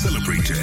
celebrated.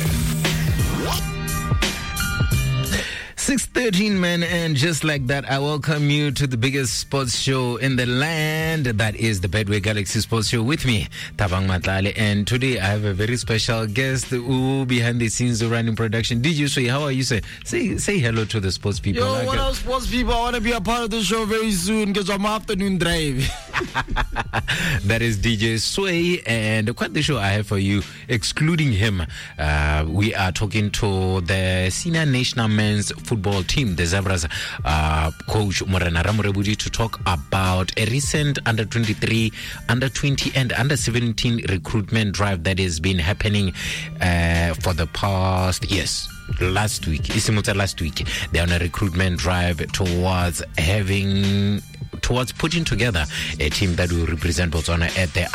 6:13, man, and just like that, I welcome you to the biggest sports show in the land. That is the Betway Galaxy Sports Show with me, Thabang Matlale. And today I have a very special guest who behind the scenes running production. DJ Sway, how are you, sir? Say hello to the sports people. Yo, what up, sports people? I want to be a part of the show very soon because I'm afternoon drive. That is DJ Sway, and quite the show I have for you, excluding him. We are talking to the senior national men's football team, the Zebras, coach Morena Ramurebudi, to talk about a recent under-23, under-20 and under-17 recruitment drive that has been happening for the past, last week. They're on a recruitment drive towards putting together a team that will represent Botswana at the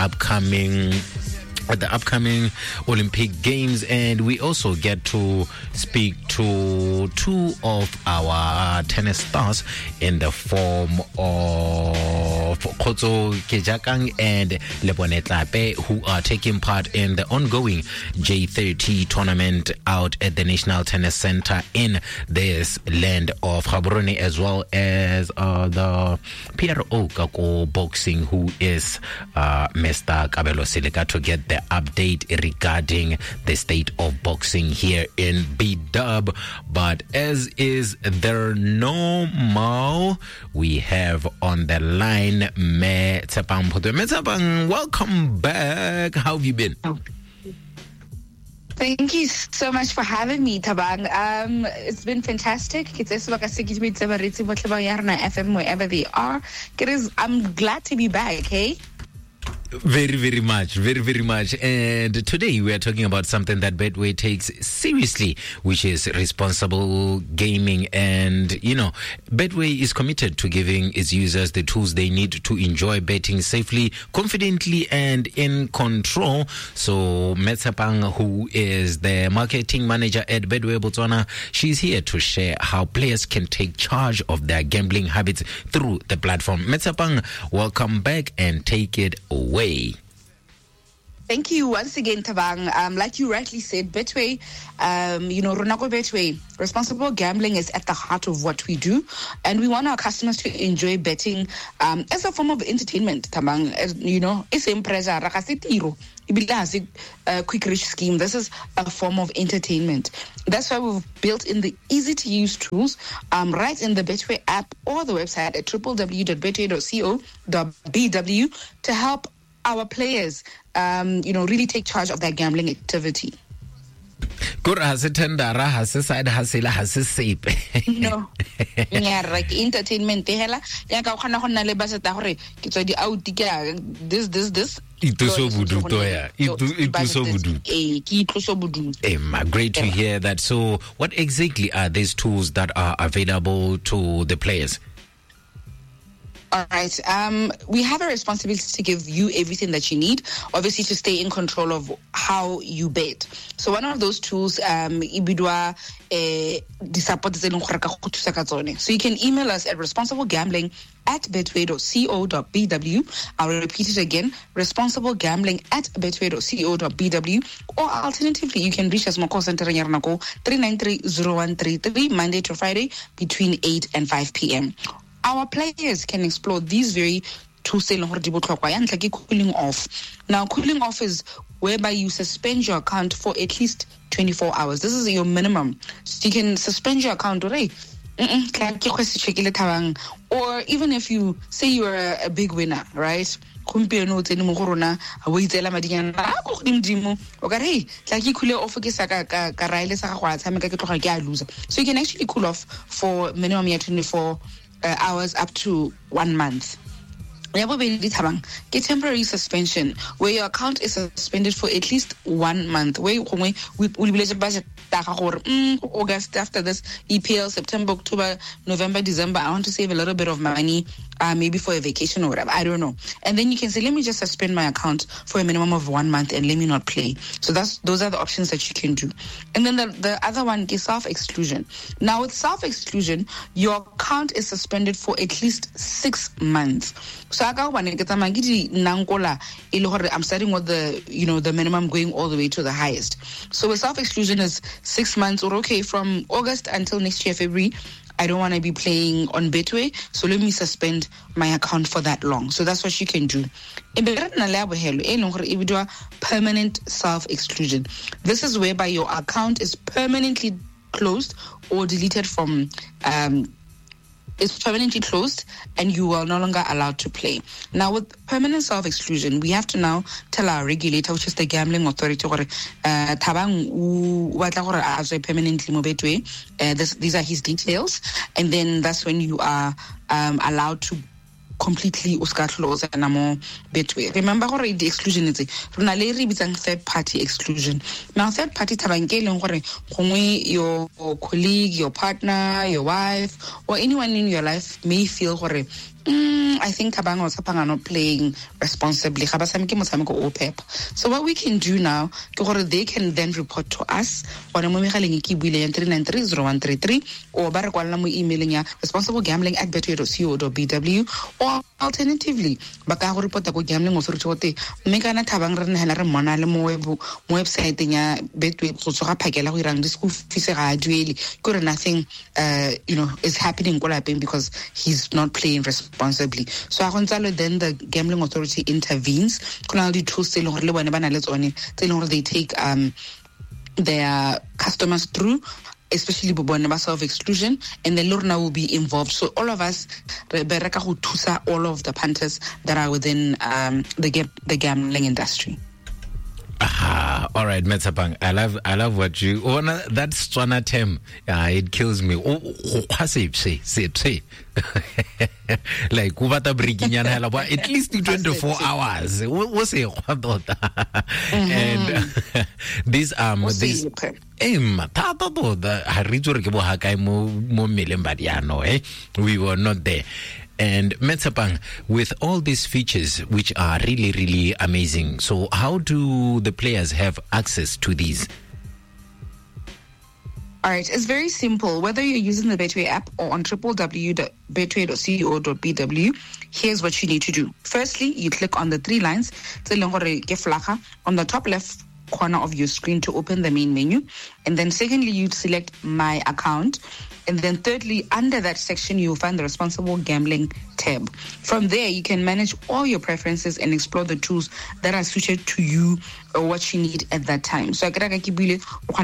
upcoming Olympic Games. And we also get to speak to two of our tennis stars in the form of Khotso Kejakang and Lebone Tlape, who are taking part in the ongoing J30 tournament out at the National Tennis Center in this land of Gaborone, as well as the PRO Kako Boxing, who is Mr. Kabelo Silika, to get the update regarding the state of boxing here in B-Dub. But as is their normal, we have on the line Me Tsepang Photwe. Me Tsepang, welcome back. How have you been? Thank you so much for having me, Thabang. It's been fantastic. FM wherever they are. I'm glad to be back, hey? Very, very much. Very, very much. And today we are talking about something that Betway takes seriously, which is responsible gaming. And, Betway is committed to giving its users the tools they need to enjoy betting safely, confidently, and in control. So, Metsapang, who is the marketing manager at Betway Botswana, she's here to share how players can take charge of their gambling habits through the platform. Metsapang, welcome back and take it away. Thank you once again, Thabang. Like you rightly said, Betway, Runako Betway, responsible gambling is at the heart of what we do, and we want our customers to enjoy betting as a form of entertainment, Thabang. It's impreza, rakasitiro. Quick rich scheme. This is a form of entertainment. That's why we've built in the easy to use tools right in the Betway app or the website at www.betway.co.bw to help our players really take charge of their gambling activity. No, like entertainment this. Great to hear that. So what exactly are these tools that are available to the players? All right. We have a responsibility to give you everything that you need, obviously, to stay in control of how you bet. So one of those tools, ibidwa support. So you can email us at responsiblegambling@betway.co.bw. I'll repeat it again, responsiblegambling@betway.co.bw. Or alternatively, you can reach us Moko Center in Yarnako 393-0133 Monday to Friday between 8 and 5 p.m. Our players can explore these very tools like cooling off. Now, cooling off is whereby you suspend your account for at least 24 hours. This is your minimum. So you can suspend your account, or even if you say you're a big winner, right? So you can actually cool off for minimum 24 hours up to 1 month. Get temporary suspension where your account is suspended for at least 1 month. Where we August, after this EPL, September, October, November, December, I want to save a little bit of money. maybe for a vacation or whatever, I don't know. And then you can say, let me just suspend my account for a minimum of 1 month and let me not play. So those are the options that you can do. And then the other one is self-exclusion. Now with self-exclusion, your account is suspended for at least 6 months. So I'm starting with the minimum going all the way to the highest. So with self-exclusion is 6 months, or okay, from August until next year, February, I don't want to be playing on Betway, so let me suspend my account for that long. So that's what you can do. Permanent self-exclusion. This is whereby your account is permanently closed or deleted from it's permanently closed and you are no longer allowed to play. Now with permanent self-exclusion, we have to now tell our regulator, which is the Gambling Authority, permanently these are his details, and then that's when you are allowed to completely close and more Betway. Remember the exclusion is third party exclusion. Now third party your colleague, your partner, your wife, or anyone in your life may feel I think Tabang or Sapang are not playing responsibly. So what we can do now, they can then report to us or emailing responsiblegambling@betway.co.bw, or alternatively report the Gambling Authority website nothing is happening because he's not playing responsibly. So then the Gambling Authority intervenes. They take their customers through, especially self-exclusion, and the Lorna will be involved. So all of us, all of the punters that are within the gambling industry. All right, Metsapang, I love what you that Swana term. It kills me. Say. Like at least 24 hours. And these we were not there. And Metsapang, with all these features, which are really, really amazing, so how do the players have access to these? All right, it's very simple. Whether you're using the Betway app or on www.betway.co.bw, here's what you need to do. Firstly, you click on the 3 lines on the top left corner of your screen to open the main menu. And then secondly, you select My Account. And then thirdly, under that section, you'll find the Responsible Gambling tab. From there, you can manage all your preferences and explore the tools that are suited to you or what you need at that time. So temporary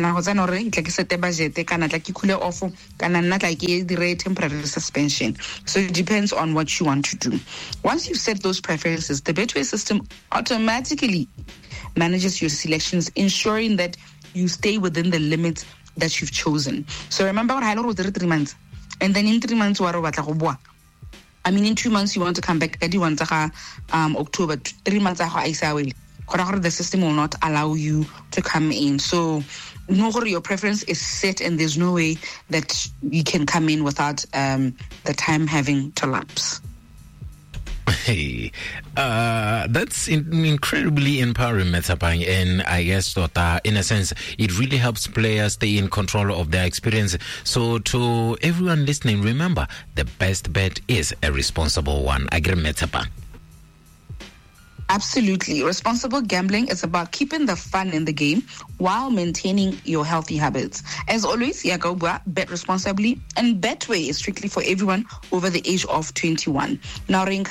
suspension. So it depends on what you want to do. Once you set those preferences, the Betway system automatically manages your selections, ensuring that you stay within the limits that you've chosen. So remember what I was 3 months, and then in 3 months in 2 months you want to come back. October 3 months the system will not allow you to come in. So your preference is set, and there's no way that you can come in without the time having to lapse. Hey, that's incredibly empowering, Metsapang, and I guess that in a sense it really helps players stay in control of their experience. So to everyone listening, remember, the best bet is a responsible one. Agree, Metsapang? Absolutely. Responsible gambling is about keeping the fun in the game while maintaining your healthy habits. As always, bet responsibly, and Betway is strictly for everyone over the age of 21. Now, pay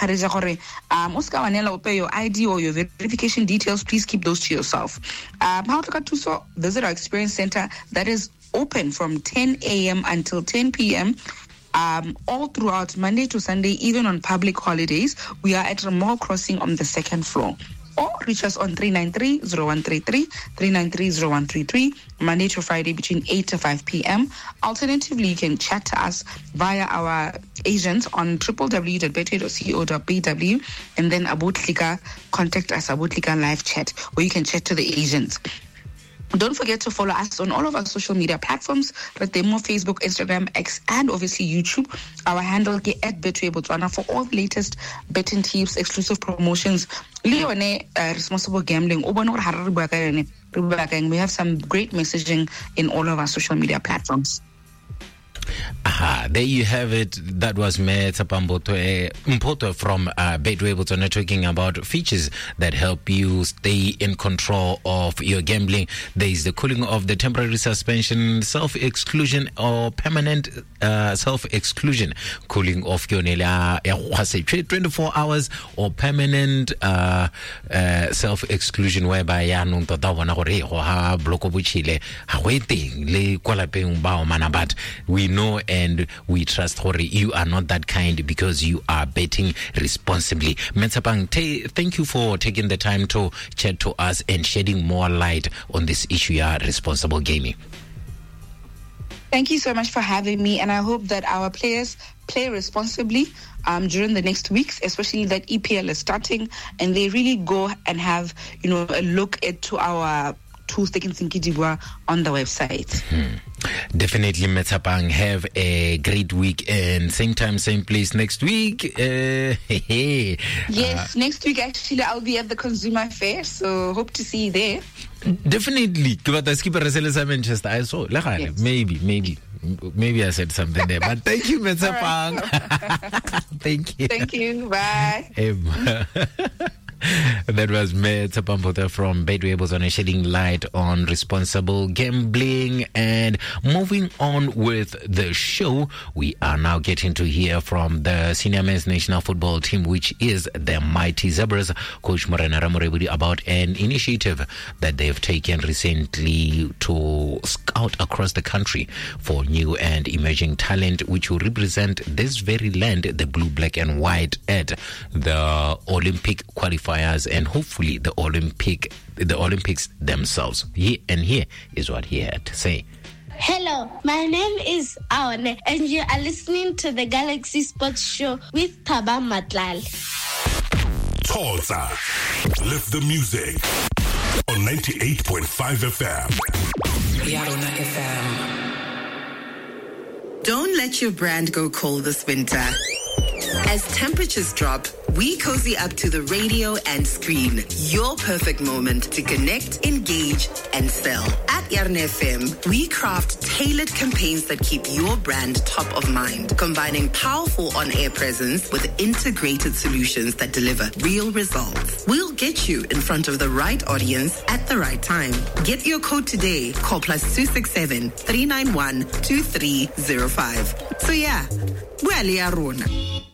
your ID or your verification details. Please keep those to yourself. Visit our experience center that is open from 10 a.m. until 10 p.m. All throughout Monday to Sunday, even on public holidays. We are at Ramore Crossing on the 2nd floor. Or reach us on 393-0133, 393-0133, Monday to Friday between 8 to 5 p.m. Alternatively, you can chat to us via our agents on www.betway.co.bw, and then Abutlika, contact us, Abutlika live chat, where you can chat to the agents. Don't forget to follow us on all of our social media platforms, Retemo, Facebook, Instagram, X, and obviously YouTube. Our handle at Betway Botswana for all the latest betting tips, exclusive promotions, responsible gambling. We have some great messaging in all of our social media platforms. There you have it. That was Metsapa Mpoto from Betway Botswana talking about features that help you stay in control of your gambling. There is the cooling of the temporary suspension, self-exclusion or permanent self-exclusion. Cooling off your 24 hours or permanent self-exclusion, whereby but we know and we trust you are not that kind because you are betting responsibly. Metsapang, thank you for taking the time to chat to us and shedding more light on this issue of responsible gaming. Thank you so much for having me, and I hope that our players play responsibly during the next weeks, especially that EPL is starting, and they really go and have a look into our tools they can think on the website. Definitely, Metsapang. Have a great week, and same time, same place next week. Yes, next week actually I'll be at the Consumer Fair, so hope to see you there. Definitely. Manchester. I saw. Yes. Maybe I said something there, but thank you, Metsapang. Thank you. Thank you. Bye. That was Metsapa Mpoto from Betway Botswana shedding light on responsible gambling. And moving on with the show, we are now getting to hear from the senior men's national football team, which is the Mighty Zebras, Coach Morena Ramorebudi, about an initiative that they've taken recently to scout across the country for new and emerging talent, which will represent this very land, the blue, black and white, at the Olympic qualifiers and hopefully the Olympics themselves. Here is what he had to say. Hello, my name is Aone, and you are listening to the Galaxy Sports Show with Thaba Matlal. Tulsa, lift the music on 98.5 FM. Yarona FM. Don't let your brand go cold this winter. As temperatures drop, we cozy up to the radio and screen. Your perfect moment to connect, engage, and sell. At Yarona FM, we craft tailored campaigns that keep your brand top of mind, combining powerful on-air presence with integrated solutions that deliver real results. We'll get you in front of the right audience at the right time. Get your code today. Call +267 391 2305. So yeah, well, Yarona.